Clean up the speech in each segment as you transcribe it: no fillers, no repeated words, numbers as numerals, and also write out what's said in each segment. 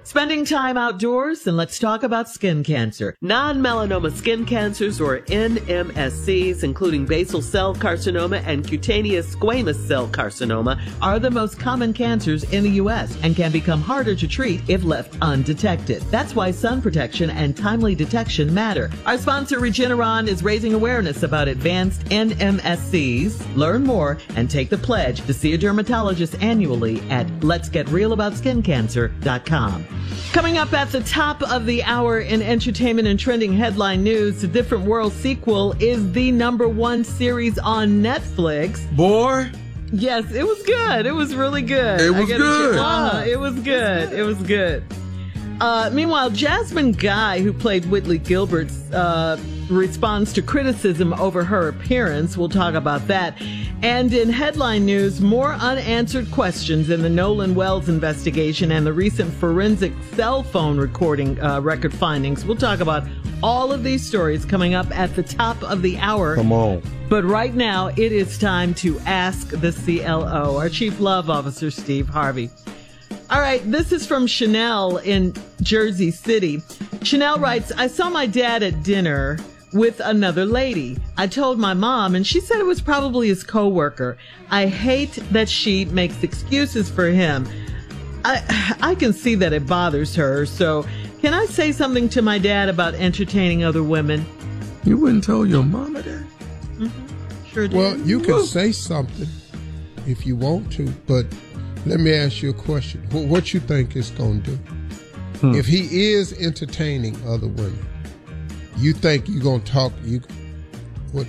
Spending time outdoors, and let's talk about skin cancer. Non-melanoma skin cancers, or NMSCs, including basal cell carcinoma and cutaneous squamous cell carcinoma, are the most common cancers in the U.S. and can become harder to treat if left undetected. That's why sun protection and timely detection matter. Our sponsor, Regeneron, is raising awareness about advanced NMSCs. Learn more and take the pledge to see a dermatologist annually at letsgetrealaboutSkinCancer.com. Coming up at the top of the hour in entertainment and trending headline news, The Different World sequel is the #1 series on Netflix. Boy. Yes, it was good. It was really good. It was good. It was good. It was good. Meanwhile, Jasmine Guy, who played Whitley Gilbert, responds to criticism over her appearance. We'll talk about that. And in headline news, more unanswered questions in the Nolan Wells investigation and the recent forensic cell phone recording record findings. We'll talk about all of these stories coming up at the top of the hour. Come on. But right now, it is time to ask the CLO, our Chief Love Officer, Steve Harvey. All right, this is from Chanel in Jersey City. Chanel writes, I saw my dad at dinner with another lady. I told my mom, and she said it was probably his coworker. I hate that she makes excuses for him. I can see that it bothers her. So can I say something to my dad about entertaining other women? You wouldn't tell your mama that? Mm-hmm. Sure did. Well, you can say something if you want to, but let me ask you a question. What you think it's going to do? If he is entertaining other women, you think you're going to talk, what?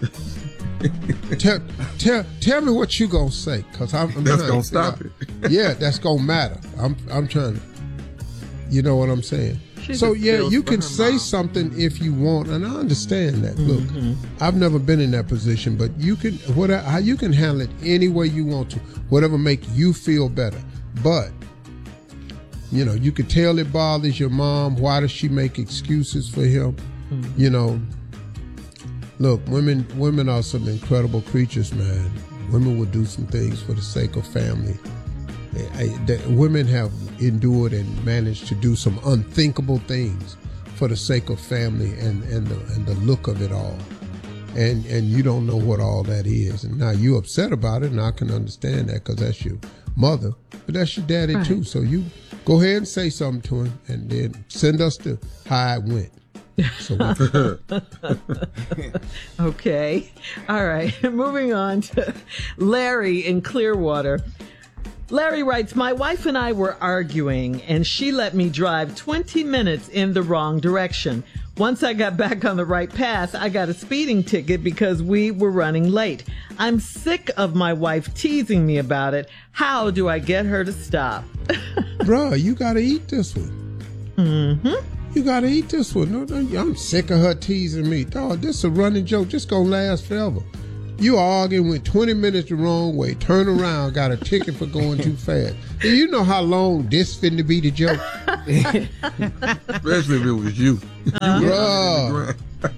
tell me what you going to say, because I'm that's going to stop it. Yeah, that's going to matter. I'm trying to, you know what I'm saying? So yeah, you can say something if you want, and I understand that. Look, I've never been in that position, but you can you can handle it any way you want to, whatever make you feel better. But you know, you could tell it bothers your mom. Why does she make excuses for him? You know, look, women are some incredible creatures, man. Women will do some things for the sake of family. Women have endured and managed to do some unthinkable things for the sake of family and the look of it all. And you don't know what all that is. And now you're upset about it, and I can understand that because that's your mother, but that's your daddy too. So you go ahead and say something to him, and then send us to how it went. So okay. All right. Moving on to Larry in Clearwater. Larry writes, my wife and I were arguing, and she let me drive 20 minutes in the wrong direction. Once I got back on the right path, I got a speeding ticket because we were running late. I'm sick of my wife teasing me about it. How do I get her to stop? Bruh, you got to eat this one. You got to eat this one. No, I'm sick of her teasing me. Dog, this is a running joke. Just going to last forever. You arguing, went 20 minutes the wrong way, turn around, got a ticket for going too fast. Do you know how long this finna be the joke? Especially if it was you. Bruh.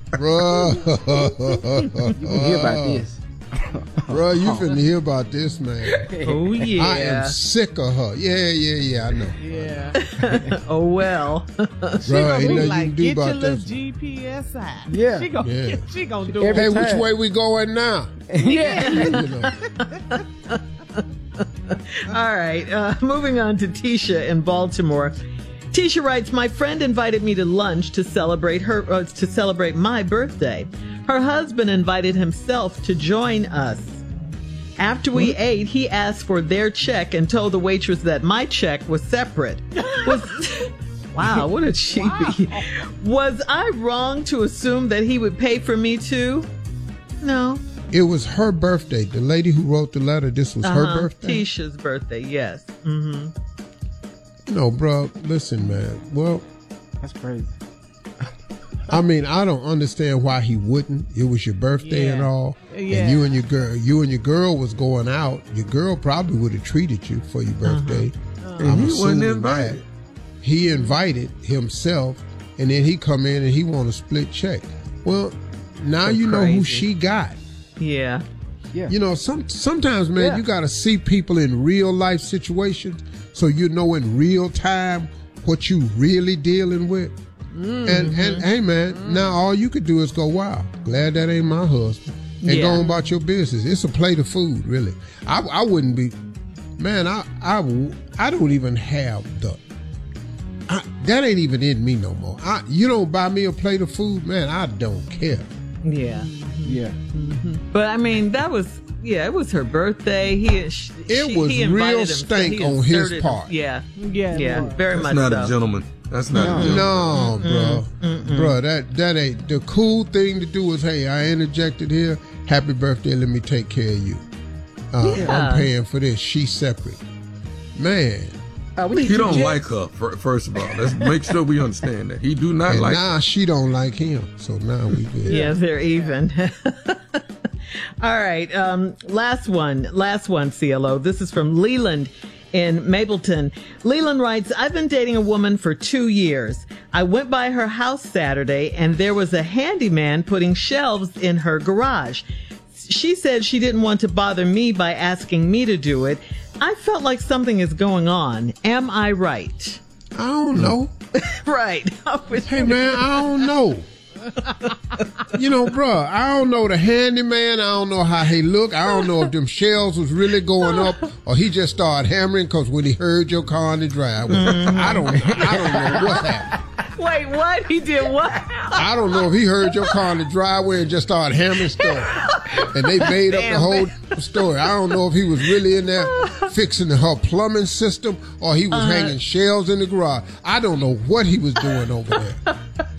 Hear about this. Bruh, you finna hear about this, man. Oh, yeah. I am sick of her. Yeah, I know. Yeah. Oh, well. Bruh, ain't nothing like, you can do get your about little this. GPS out. Yeah. She gonna do Every Hey, it. which way we going now? Yeah. You know. All right. Moving on to Tisha in Baltimore. Tisha writes, my friend invited me to lunch to celebrate my birthday. Her husband invited himself to join us. After we ate, he asked for their check and told the waitress that my check was separate. Wow, what a cheapie. Wow. Was I wrong to assume that he would pay for me too? No. It was her birthday. The lady who wrote the letter, this was her birthday? Tisha's birthday, yes. Mm-hmm. No, bro, listen, man. Well, That's crazy. I mean, I don't understand why he wouldn't. It was your birthday and all. Yeah. And you and your girl was going out. Your girl probably would have treated you for your birthday. And he wasn't invited. He invited himself, and then he come in and he want a split check. Well, now you know who she got. Yeah. Yeah. You know, sometimes, man, you got to see people in real life situations so you know in real time what you really dealing with. And hey man, now all you could do is go, wow, glad that ain't my husband, and go on about your business. It's a plate of food, really. I wouldn't be, man. I don't even have that ain't even in me no more. You don't buy me a plate of food, man, I don't care. Yeah. Mm-hmm. But I mean, that was, it was her birthday. He was real stank on his part. Yeah, Yeah. very much Not so. a gentleman. That's not a gentleman. No, bro, that ain't the cool thing to do. Is, hey, I interjected here. Happy birthday. Let me take care of you. I'm paying for this. She's separate. Man. He don't like her, first of all. Let's make sure we understand that. He do not like her. Now she don't like him. So now we good. Yeah, they're even. All right. Last one, CLO. This is from Leland in Mapleton. Leland writes, I've been dating a woman for 2 years. I went by her house Saturday and there was a handyman putting shelves in her garage. She said she didn't want to bother me by asking me to do it. I felt like something is going on. Am I right? I don't know. Right. Hey, man, I don't know. You know, bruh, I don't know the handyman. I don't know how he look. I don't know if them shelves was really going up or he just started hammering because when he heard your car in the driveway. I don't know what happened. Wait, what? He did what? I don't know if he heard your car in the driveway and just started hammering stuff. And they made up the whole story. I don't know if he was really in there fixing her plumbing system or he was hanging shelves in the garage. I don't know what he was doing over there.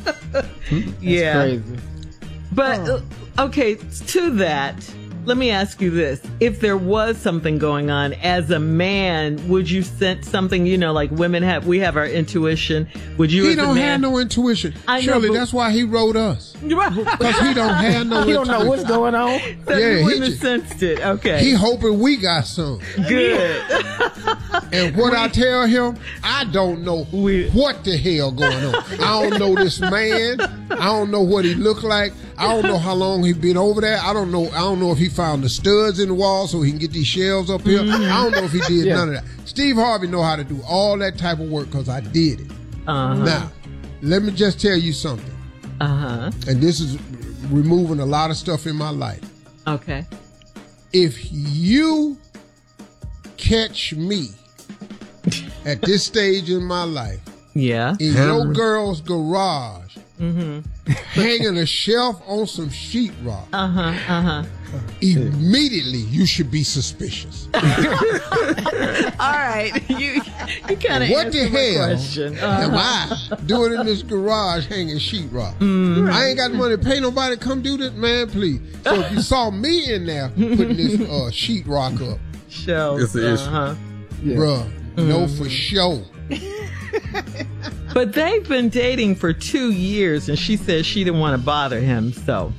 Yeah. Crazy. But, okay, to that, let me ask you this. If there was something going on, as a man, would you sense something, like women we have our intuition? Would you, He as a don't man? have no intuition. I know, Shirley, but- that's why he wrote us. Because he don't have no You intuition. don't know what's going on. So Yeah, you he wouldn't have just- sensed it. Okay. He hoping we got some. Good. And what I tell him, I don't know what the hell going on. I don't know this man. I don't know what he look like. I don't know how long he been over there. I don't know if he found the studs in the wall so he can get these shelves up here. I don't know if he did none of that. Steve Harvey know how to do all that type of work because I did it. Now, let me just tell you something. And this is removing a lot of stuff in my life. Okay. If you catch me at this stage in my life Yeah. in your girl's garage hanging a shelf on some sheetrock, immediately you should be suspicious. All right. You kind of What the answered my hell question. am I doing in this garage hanging sheetrock? I ain't got money to pay nobody to come do this, man, please. So if you saw me in there putting this sheetrock up, Shells. It's an issue. bruh, no for sure. But they've been dating for 2 years, and she says she didn't want to bother him, so.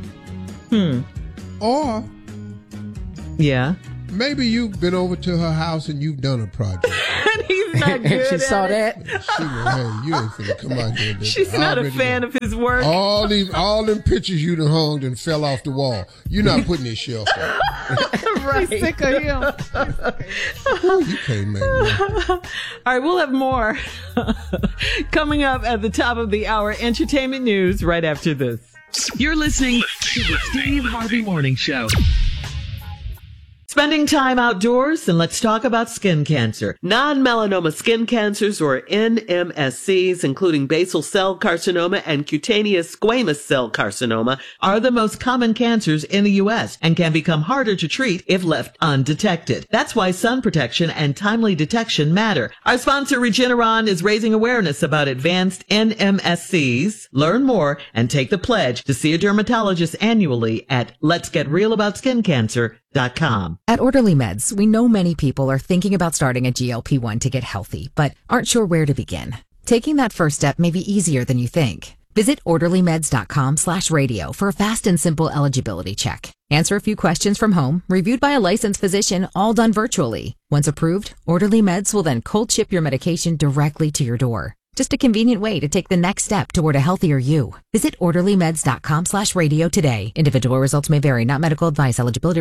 Or Yeah. maybe you've been over to her house and you've done a project. And he's not good She at saw it. that. She know, hey, you ain't finna come out here. and do She's this. I not a already fan know. of his work. all them pictures you done hung and fell off the wall. You're not putting this shelf up. Right. He's sick of him. You can't make me. All right, we'll have more coming up at the top of the hour. Entertainment news right after this. You're listening to the Steve Harvey Morning Show. Spending time outdoors, and let's talk about skin cancer. Non-melanoma skin cancers, or NMSCs, including basal cell carcinoma and cutaneous squamous cell carcinoma, are the most common cancers in the U.S. and can become harder to treat if left undetected. That's why sun protection and timely detection matter. Our sponsor, Regeneron, is raising awareness about advanced NMSCs. Learn more and take the pledge to see a dermatologist annually at letsgetrealaboutSkinCancer.com. At Orderly Meds, we know many people are thinking about starting a GLP-1 to get healthy, but aren't sure where to begin. Taking that first step may be easier than you think. Visit orderlymeds.com/radio for a fast and simple eligibility check. Answer a few questions from home, reviewed by a licensed physician, all done virtually. Once approved, Orderly Meds will then cold ship your medication directly to your door. Just a convenient way to take the next step toward a healthier you. Visit orderlymeds.com/radio today. Individual results may vary, not medical advice. Eligibility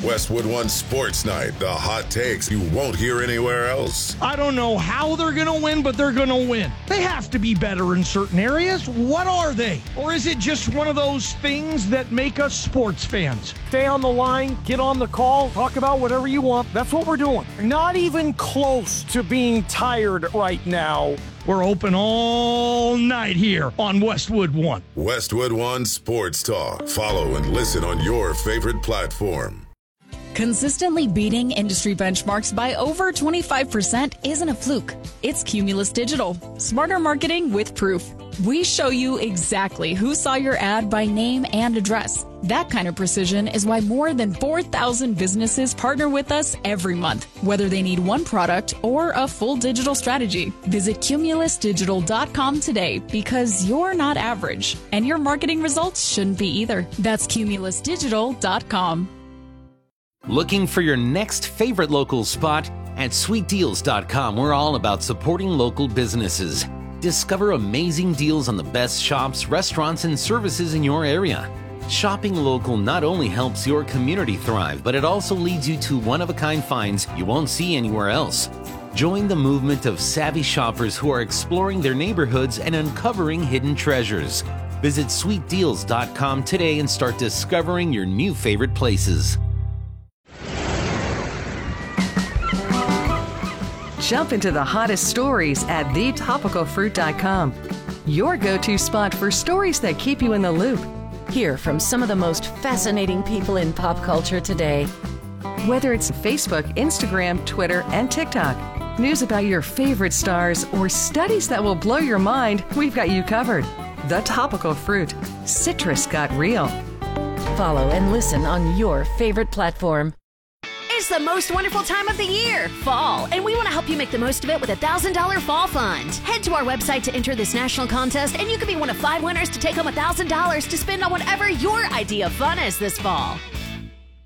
Westwood One Sports Night, the hot takes you won't hear anywhere else. I don't know how they're going to win, but they're going to win. They have to be better in certain areas. What are they? Or is it just one of those things that make us sports fans? Stay on the line, get on the call, talk about whatever you want. That's what we're doing. Not even close to being tired right now. We're open all night here on Westwood One. Westwood One Sports Talk. Follow and listen on your favorite platform. Consistently beating industry benchmarks by over 25% isn't a fluke. It's Cumulus Digital. Smarter marketing with proof. We show you exactly who saw your ad by name and address. That kind of precision is why more than 4,000 businesses partner with us every month, whether they need one product or a full digital strategy. Visit cumulusdigital.com today because you're not average, and your marketing results shouldn't be either. That's cumulusdigital.com. Looking for your next favorite local spot? At sweetdeals.com, we're all about supporting local businesses. Discover amazing deals on the best shops, restaurants, and services in your area. Shopping local not only helps your community thrive, but it also leads you to one-of-a-kind finds you won't see anywhere else. Join the movement of savvy shoppers who are exploring their neighborhoods and uncovering hidden treasures. Visit sweetdeals.com today and start discovering your new favorite places. Jump into the hottest stories at thetopicalfruit.com. Your go-to spot for stories that keep you in the loop. Hear from some of the most fascinating people in pop culture today. Whether it's Facebook, Instagram, Twitter, and TikTok, news about your favorite stars, or studies that will blow your mind, we've got you covered. The Topical Fruit. Citrus got real. Follow and listen on your favorite platform. It's the most wonderful time of the year, fall, and we want to help you make the most of it with a $1,000 fall fund. Head to our website to enter this national contest, and you could be one of 5 winners to take home $1,000 to spend on whatever your idea of fun is this fall.